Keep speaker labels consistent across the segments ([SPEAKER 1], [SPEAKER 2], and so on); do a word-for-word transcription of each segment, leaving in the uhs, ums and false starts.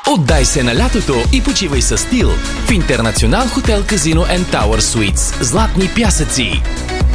[SPEAKER 1] Отдай се на лятото и почивай със стил в Интернационал хотел Казино енд Тауър Суитс. Златни пясъци.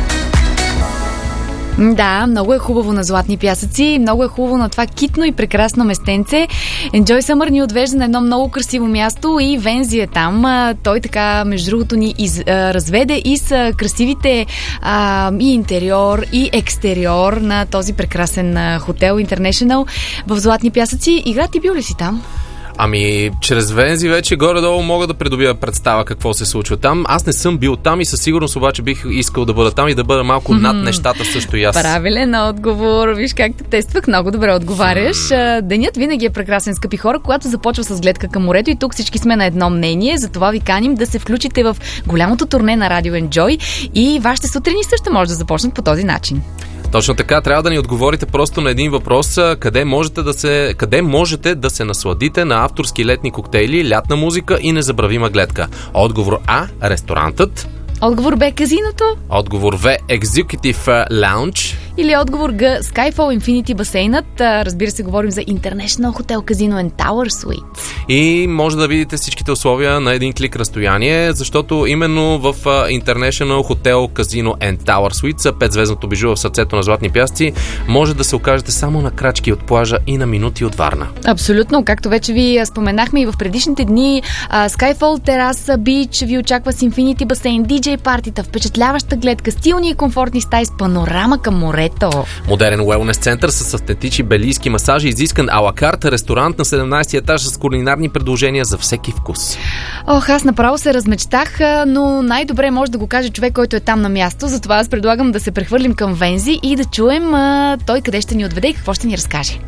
[SPEAKER 2] Да, много е хубаво на Златни пясъци, много е хубаво на това китно и прекрасно местенце. Enjoy Summer ни отвежда на едно много красиво място и Вензи е там. Той така, между другото, ни из, а, разведе и с красивите а, и интериор, и екстериор на този прекрасен а, хотел International в Златни пясъци. Игра, ти бил ли си там?
[SPEAKER 3] Ами, чрез Вензи вече горе-долу мога да придобия представа какво се случва там. Аз не съм бил там и със сигурност обаче бих искал да бъда там и да бъда малко mm-hmm. над нещата също и аз.
[SPEAKER 2] Правилен отговор. Виж как те тествах. Много добре отговаряш. Mm. Денят винаги е прекрасен, скъпи хора, когато започва с гледка към морето и тук всички сме на едно мнение. Затова ви каним да се включите в голямото турне на Радио Enjoy и вашите сутрини също може да започнат по този начин.
[SPEAKER 3] Точно така, трябва да ни отговорите просто на един въпрос. Къде можете да се, къде можете да се насладите на авторски летни коктейли, лятна музика и незабравима гледка? Отговор А – ресторантът.
[SPEAKER 2] Отговор Б – казиното.
[SPEAKER 3] Отговор В – Executive Lounge.
[SPEAKER 2] Или отговор Г – Skyfall Infinity басейнът. Разбира се, говорим за International Hotel Casino and Tower Suites.
[SPEAKER 3] И може да видите всичките условия на един клик разстояние, защото именно в International Hotel Casino and Tower Suites, петзвездното бижу в сърцето на Златни пясъци, може да се окажете само на крачки от плажа и на минути от Варна.
[SPEAKER 2] Абсолютно, както вече ви споменахме и в предишните дни, Skyfall Тераса Бич ви очаква с Infinity басейн, ди джей партита, впечатляваща гледка, стилни и комфортни стаи с панорама към море.
[SPEAKER 3] Модерен уелнес център с естетични белийски масажи, изискан алакарт, ресторант на седемнайсети етаж с кулинарни предложения за всеки вкус.
[SPEAKER 2] Ох, аз направо се размечтах, но най-добре може да го каже човек, който е там на място. Затова аз предлагам да се прехвърлим към Вензи и да чуем а, той къде ще ни отведе и какво ще ни разкаже.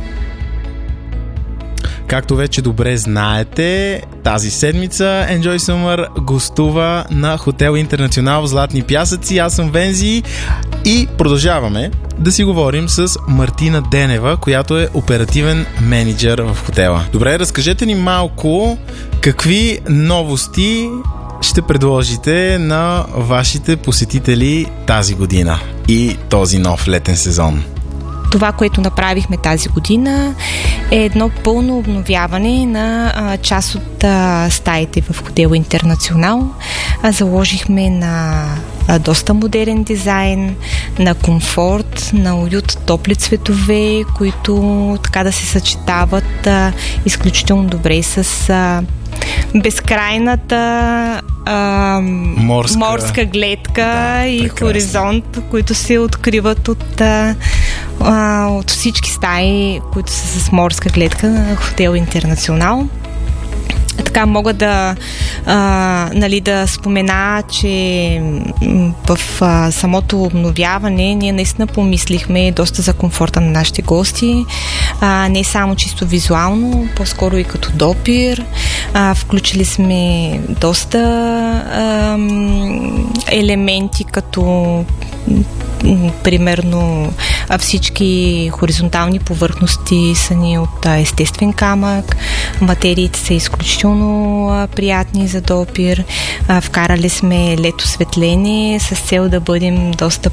[SPEAKER 4] Както вече добре знаете, тази седмица Enjoy Summer гостува на Хотел Интернационал в Златни пясъци. Аз съм Вензи и продължаваме да си говорим с Мартина Денева, която е оперативен менеджер в хотела. Добре, разкажете ни малко какви новости ще предложите на вашите посетители тази година и този нов летен сезон.
[SPEAKER 5] Това, което направихме тази година, е едно пълно обновяване на а, част от а, стаите в хотел Интернационал. А, заложихме на а, доста модерен дизайн, на комфорт, на уют, топли цветове, които така да се съчетават а, изключително добре с а, безкрайната а,
[SPEAKER 4] морска.
[SPEAKER 5] морска гледка да, и
[SPEAKER 4] прекрасно.
[SPEAKER 5] Хоризонт, които се откриват от, а, а, от всички стаи, които са с морска гледка на Хотел Интернационал. Така мога да, а, нали, да спомена, че в а, самото обновяване ние наистина помислихме доста за комфорта на нашите гости, а, не само чисто визуално, по-скоро и като допир. А, включили сме доста а, елементи, като примерно всички хоризонтални повърхности са ни от естествен камък, материите са изключително приятни за допир, вкарали сме летосветление с цел да бъдем доста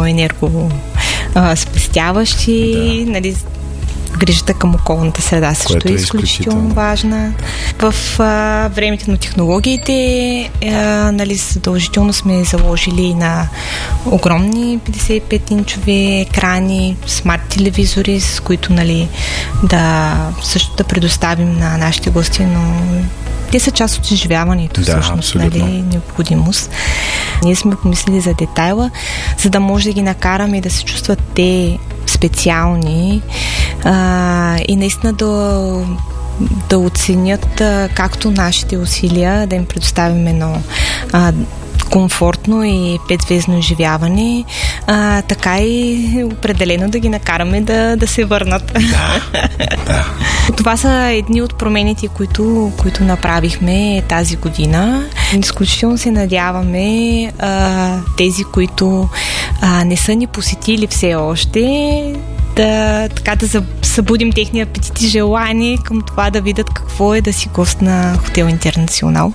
[SPEAKER 5] по-енергоспестяващи, да. Нали, грижата към околната среда също е, е изключително важна. В а, времето на технологиите а, нали, задължително сме заложили на огромни петдесет и пет инчови екрани, смарт телевизори, с които нали, да също да предоставим на нашите гости, но те са част от изживяването,
[SPEAKER 4] да,
[SPEAKER 5] всъщност, нали, необходимост. Ние сме помислили за детайла, за да може да ги накараме да се чувстват те специални а, и наистина да, да оценят а, както нашите усилия, да им предоставим едно а, комфортно и петзвездно изживяване, а, така и определено да ги накараме да, да се върнат.
[SPEAKER 4] Да, да.
[SPEAKER 5] Това са едни от промените, които, които направихме тази година. Изключително се надяваме а, тези, които а, не са ни посетили все още, да, така да събудим техния апетит и желание към това да видят какво е да си гост на Хотел Интернационал.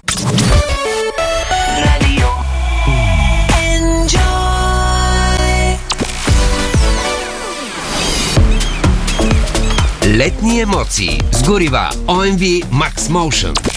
[SPEAKER 6] Летни емоции с горива О Ем Ви Max Motion.